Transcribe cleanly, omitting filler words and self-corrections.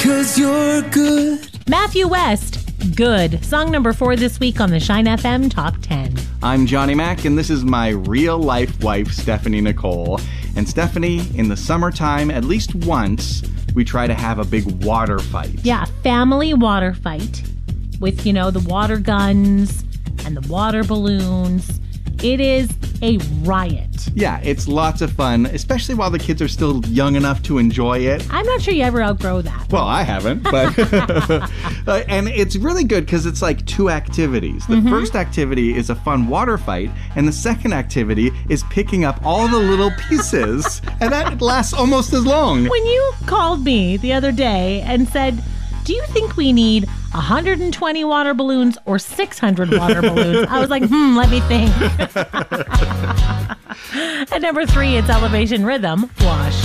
'cause you're good. Matthew West, Good. Song number 4 this week on the Shine FM Top 10. I'm Johnny Mac, and this is my real-life wife, Stephanie Nicole. And Stephanie, in the summertime, at least once, we try to have a big water fight. Yeah, family water fight with, the water guns and the water balloons. It is a riot. Yeah, it's lots of fun, especially while the kids are still young enough to enjoy it. I'm not sure you ever outgrow that. Well, I haven't, but and it's really good because it's like 2 activities. The first activity is a fun water fight, and the second activity is picking up all the little pieces, and that lasts almost as long. When you called me the other day and said, do you think we need 120 water balloons or 600 water balloons? I was like, let me think. At number 3, it's Elevation Rhythm, Wash.